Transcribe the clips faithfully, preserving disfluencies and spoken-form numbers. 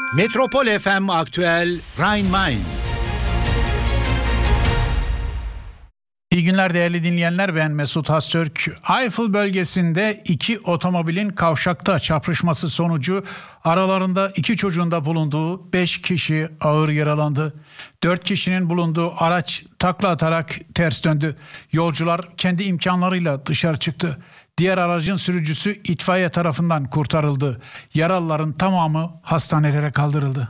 Metropol F M Aktüel Rhein-Main. İyi günler değerli dinleyenler, ben Mesut Hastürk. Eifel bölgesinde iki otomobilin kavşakta çarpışması sonucu aralarında iki çocuğun da bulunduğu beş kişi ağır yaralandı. dört kişinin bulunduğu araç takla atarak ters döndü. Yolcular kendi imkanlarıyla dışarı çıktı. Diğer aracın sürücüsü itfaiye tarafından kurtarıldı. Yaralıların tamamı hastanelere kaldırıldı.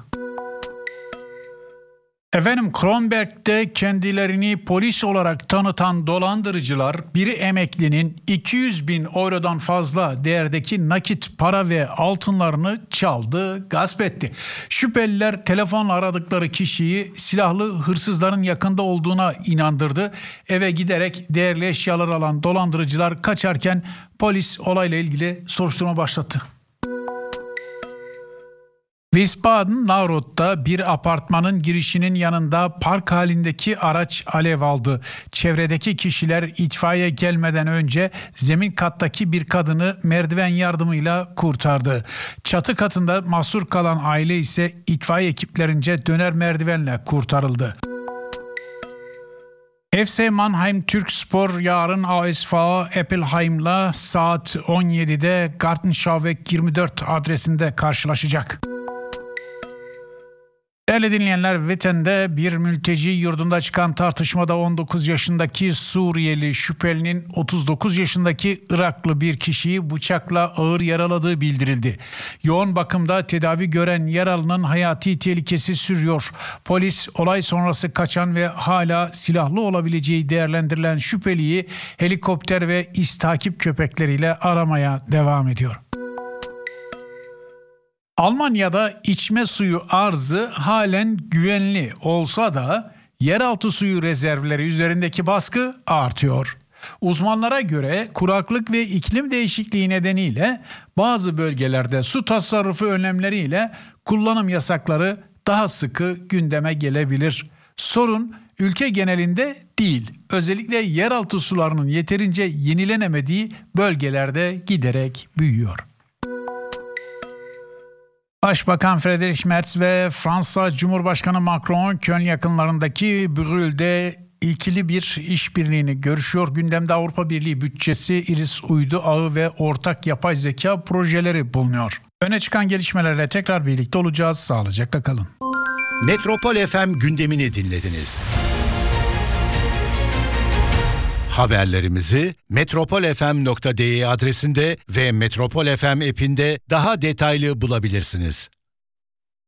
Efendim, Kronberg'de kendilerini polis olarak tanıtan dolandırıcılar biri emeklinin iki yüz bin eurodan fazla değerdeki nakit para ve altınlarını çaldı, gasp etti. Şüpheliler telefonla aradıkları kişiyi silahlı hırsızların yakında olduğuna inandırdı. Eve giderek değerli eşyalar alan dolandırıcılar kaçarken polis olayla ilgili soruşturma başlattı. Wiesbaden-Naurod'da bir apartmanın girişinin yanında park halindeki araç alev aldı. Çevredeki kişiler itfaiye gelmeden önce zemin kattaki bir kadını merdiven yardımıyla kurtardı. Çatı katında mahsur kalan aile ise itfaiye ekiplerince döner merdivenle kurtarıldı. F C Mannheim Türkspor yarın A S V Eppelheim'la saat on yedide Gartenschauweg yirmi dört adresinde karşılaşacak. Değerli dinleyenler, Witten'de bir mülteci yurdunda çıkan tartışmada on dokuz yaşındaki Suriyeli şüphelinin otuz dokuz yaşındaki Iraklı bir kişiyi bıçakla ağır yaraladığı bildirildi. Yoğun bakımda tedavi gören yaralının hayati tehlikesi sürüyor. Polis olay sonrası kaçan ve hala silahlı olabileceği değerlendirilen şüpheliyi helikopter ve iz takip köpekleriyle aramaya devam ediyor. Almanya'da içme suyu arzı halen güvenli olsa da yeraltı suyu rezervleri üzerindeki baskı artıyor. Uzmanlara göre kuraklık ve iklim değişikliği nedeniyle bazı bölgelerde su tasarrufu önlemleriyle kullanım yasakları daha sıkı gündeme gelebilir. Sorun ülke genelinde değil, özellikle yeraltı sularının yeterince yenilenemediği bölgelerde giderek büyüyor. Başbakan Friedrich Merz ve Fransa Cumhurbaşkanı Macron, Köln yakınlarındaki Brühl'de ikili bir işbirliğini görüşüyor. Gündemde Avrupa Birliği bütçesi, iris uydu ağı ve ortak yapay zeka projeleri bulunuyor. Öne çıkan gelişmelerle tekrar birlikte olacağız. Sağlıcakla kalın. Metropol F M gündemini dinlediniz. Haberlerimizi metropol f m nokta d e adresinde ve Metropol F M app'inde daha detaylı bulabilirsiniz.